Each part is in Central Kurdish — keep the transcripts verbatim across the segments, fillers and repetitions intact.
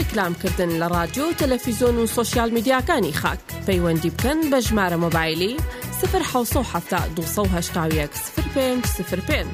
ڕیکلامکردن لە رادیۆ تەلەڤیزۆن و سۆشیال میدیاکانی خاک پەیوەندی بکەن بە ژمارە مۆبایلی صفر حوت هەفتا دوو هەشتا یەک صفر پێنج صفر پێنج.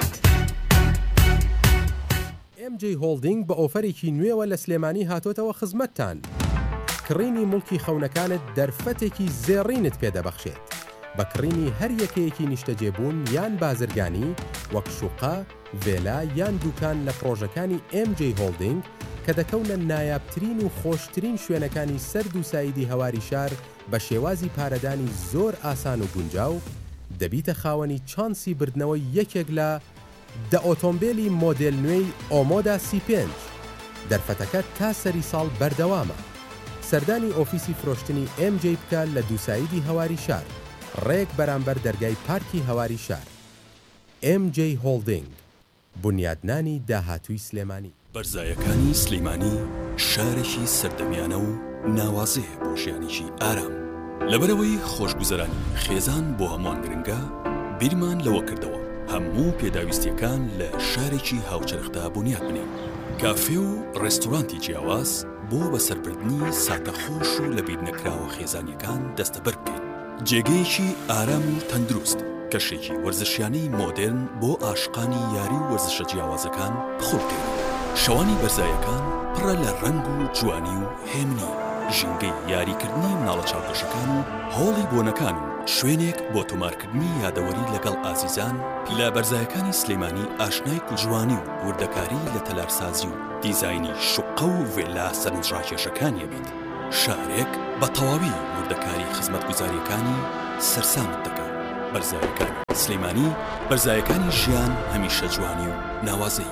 ئێم جێ هۆڵدینگ بە ئۆفەرێکی نوێوە لە سلێمانی هاتۆتەوە خزمەتتان. کڕینی مڵکی خەونەکانت دەرفەتێکی زێڕینت پێدەبەخشێت بە کڕینی هەر یەکەیەکی نیشتەجێبوون یان بازرگانی وەک شوقا، ڤێلا یان دوکان لە پرۆژەکانی ئێم جێ هۆڵدینگ کە دەکەونە نایابترین و خۆشترین شوێنەکانی سەرد و سایدی هەواری شار بە شێوازی پارەدانی زۆر ئاسان و گونجاو دەبیتە خاوەنی چانسی بردنەوەی یەکێک لە دە ئۆتۆمبیلی مۆدێل نوێی ئۆمۆدا سی پێنج. دەرفەتەکە تا سەری ساڵ بەردەوامە. سەردانی ئۆفیسی فرۆشتنی ئێم جێ بکە لە دووسایدی هەواری شار ڕێک بەرامبەر دەرگای پارکی هەواری شار. ئێم جێ هۆڵدینگ، بنیادنانی داهاتووی سلێمانی. بەرزایەکانی سلێمانی شارێکی سەردەمیانە و ناوازەیە بۆ ژیانێکی ئارام. لەبەرەوەی خۆشگوزەرانی خێزان بۆ هەمووان گرنگە، بیرمان لەوە کردەوە هەموو پێداویستیەکان لە شارێکی هاوچەرخدا بنیاد بنێن. کافێ و ڕێستۆرانتی جیاواز بۆ بەسەربردنی ساتەخۆش و لە بیر نەکراوە خێزانیەکان دەستەبەر بکەین. جێگەیەکی ئارام و تەندروست، کەشێکی وەرزشیانەی مۆدرن بۆ ئاشقانی یاری و وەرزشە جیاوازەکان بخۆڵکەین. شەوانی بەرزایەکان پڕە لە ڕەنگ و جوانی و هێمنی، ژینگەی یاریکردنی مناڵە چاوپۆشەکان و هۆڵی بۆنەکان و شوێنێک بۆ تۆمارکردنی یادەوەری لەگەڵ ئازیزان. لە بەرزایەکانی سلێمانی ئاشنای کوژوانی و وردەکاری لە تەلارسازی و دیزاینی شوقە و ڤێلا سەرنجڕاکێشەکانیە بێت. شارێک بە تەواوی وردەکاری خزمەتگوزاریەکانی سەرسامت دەکات. بەرزایەکانی سلێمانی، بەرزایەکانی ژیان هەمیشە جوانی و ناوازەی.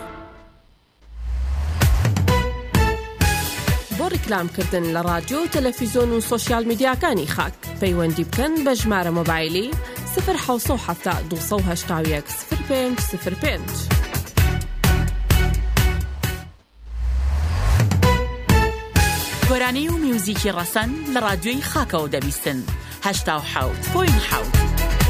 بۆ ڕیکلامکردن لە رادیۆ تەلەڤیزۆن و سۆشیال میدیاکانی خاک پەیوەندی بکەن بە ژمارە مۆبایلی صفر حوت هەفتا دوو هەشتا یەک صفر پێنج صفر پێنج. گۆرانەی و میوزیکی ڕەسەن لە رادیۆی خاکەوە دەبیستن هەشتا و حەوت پۆین حەوت.